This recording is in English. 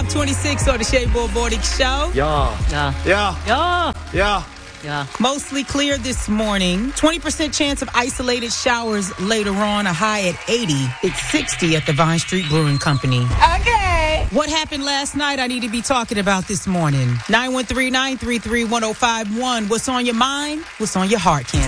526 on the Shea Bull Morning Show. Yeah. Mostly clear this morning. 20% chance of isolated showers later on. A high at 80. It's 60 at the Vine Street Brewing Company. Okay. What happened last night I need to be talking about this morning. 913-933-1051. What's on your mind? What's on your heart, Ken?